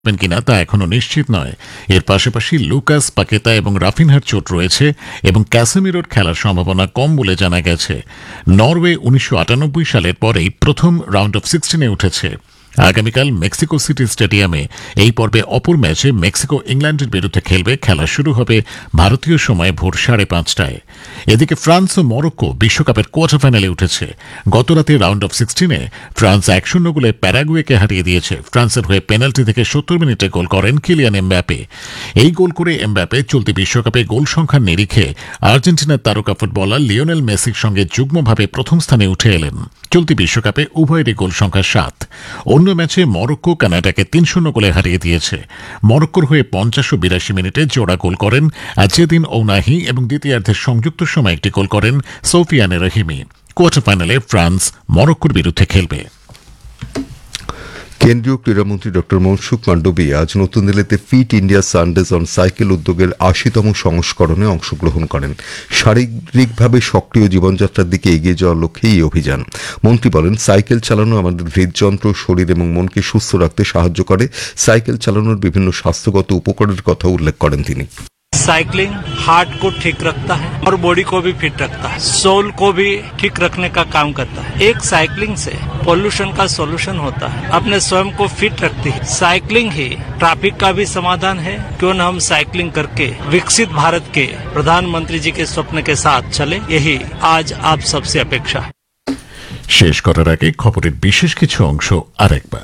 কিনা তা এখনো নিশ্চিত নয়। এর পাশাপাশি লুকাস পাকেতা এবং রাফিনহার চোট রয়েছে এবং ক্যাসেমিরোর খেলার সম্ভাবনা কম বলে জানা গেছে। নরওয়ে 1998 সালের পরেই প্রথম রাউন্ড অফ 16-এ উঠেছে। আগামীকাল মেক্সিকো সিটি স্টেডিয়ামে এই পর্বে অপর ম্যাচে মেক্সিকো ইংল্যান্ডের বিরুদ্ধে খেলবে। খেলা শুরু হবে ভারতীয় সময় ভোর 5:30টায়। এদিকে ফ্রান্স ও মরক্কো বিশ্বকাপের কোয়ার্টার ফাইনালে উঠেছে। গতরাতে রাউন্ড অফ 16-এ ফ্রান্স 1-0 গোলে প্যারাগুয়েকে হারিয়ে দিয়েছে। ফ্রান্সের হয়ে পেনাল্টি থেকে 70 মিনিটে গোল করেন কিলিয়ান এমবাপে। এই গোল করে এমবাপে চলতি বিশ্বকাপে গোল সংখ্যার নিরিখে আর্জেন্টিনার তারকা ফুটবলার লিওনেল মেসির সঙ্গে যুগ্মভাবে প্রথম স্থানে উঠে এলেন। চলতি বিশ্বকাপে উভয়েরই গোল সংখ্যা 7। অন্য ম্যাচে মরক্কো কানাডাকে 3-0 গোলে হারিয়ে দিয়েছে। মরক্কোর হয়ে 50 ও 82 মিনিটে জোড়া গোল করেন আজেদিন ওনাহি এবং দ্বিতীয়ার্ধের সংযুক্ত সময় একটি গোল করেন সোফিয়ানে রহিমি। কোয়ার্টার ফাইনালে ফ্রান্স মরক্কোর বিরুদ্ধে খেলবে। কেন্দ্রীয় ক্রীড়ামন্ত্রী ডক্টর মনসুখ মান্ডভিয়া আজ নতুন দিল্লিতে fit India Sundays on cycle উদ্যোগের 80তম সংস্করণে অংশগ্রহণ করেন। শারীরিকভাবে সক্রিয় জীবনযাত্রার দিকে এগিয়ে যাওয়ার লক্ষ্যে এই অভিযান। মন্ত্রী বলেন, সাইকেল চালানো আমাদের হৃদযন্ত্র, শরীর এবং মনকে সুস্থ রাখতে সাহায্য করে। সাইকেল চালানোর বিভিন্ন স্বাস্থ্যগত উপকারের কথা উল্লেখ করেন তিনি। साइकिलिंग हार्ट को ठीक रखता है और बॉडी को भी फिट रखता है, सोल को भी ठीक रखने का काम करता है। एक साइकिलिंग से पोल्यूशन का सॉल्यूशन होता है, अपने स्वयं को फिट रखती है। साइकिलिंग ही ट्रैफिक का भी समाधान है। क्यों न हम साइकिलिंग करके विकसित भारत के प्रधानमंत्री जी के स्वप्न के साथ चले, यही आज आप सबसे अपेक्षा है। শেষ করার আগে খবরের বিশেষ কিছু অংশ আরেকবার।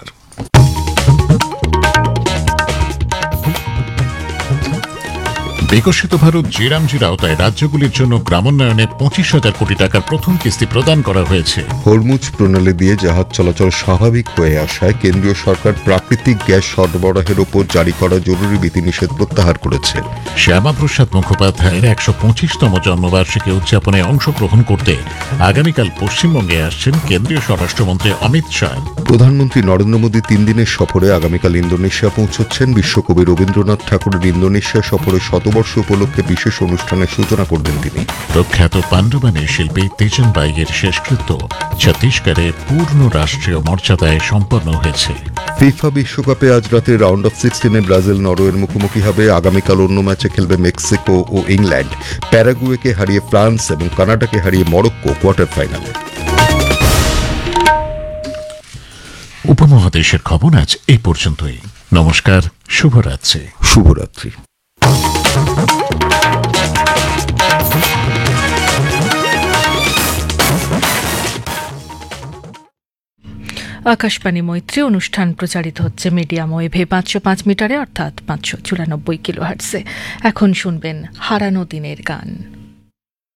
বিকশিত ভারত জি-রামজির আওতায় রাজ্যগুলির জন্য গ্রামোন্নয়নে 25,000 কোটি টাকার প্রথম কিস্তি প্রদান করা হয়েছে। হরমুজ প্রণালী দিয়ে জাহাজ চলাচল স্বাভাবিক হয়ে আসায় কেন্দ্রীয় সরকার প্রাকৃতিক গ্যাস সরবরাহের ওপর জারি করা জরুরি বিধিনিষেধ প্রত্যাহার করেছে। শ্যামাপ্রসাদ মুখোপাধ্যায়ের 125তম জন্মবার্ষিকী উদযাপনে অংশগ্রহণ করতে আগামীকাল পশ্চিমবঙ্গে আসছেন কেন্দ্রীয় স্বরাষ্ট্রমন্ত্রী অমিত শাহ। প্রধানমন্ত্রী নরেন্দ্র মোদী 3 দিনের সফরে আগামীকাল ইন্দোনেশিয়া পৌঁছচ্ছেন। বিশ্বকবি রবীন্দ্রনাথ ঠাকুরের ইন্দোনেশিয়া সফরে শতবর্ষ উপলক্ষে বিশেষ অনুষ্ঠানের সূচনা করবেন তিনি। প্রখ্যাত পাণ্ডবানী শিল্পী তেজন বাইয়ের শেষকৃত্য ছত্তিশগড়ে পূর্ণ রাষ্ট্রীয় মর্যাদায় সম্পন্ন হয়েছে। ফিফা বিশ্বকাপে আজ রাতে রাউন্ড অফ 16-এ ব্রাজিল নরওয়ের মুখোমুখি হবে। আগামীকাল অন্য ম্যাচে খেলবে মেক্সিকো ও ইংল্যান্ড। প্যারাগুয়েকে হারিয়ে ফ্রান্স এবং কানাডাকে হারিয়ে মরক্কো কোয়ার্টার ফাইনালে। উপমহাদেশের খবর আজ এই পর্যন্তই। নমস্কার, শুভরাত্রি। শুভরাত্রি। আকাশবাণী মৈত্রী অনুষ্ঠান প্রচারিত হচ্ছে মিডিয়াম ওয়েভে 505 মিটারে অর্থাৎ 594 কিলোহার্টজে। এখন শুনবেন হারানো দিনের গান।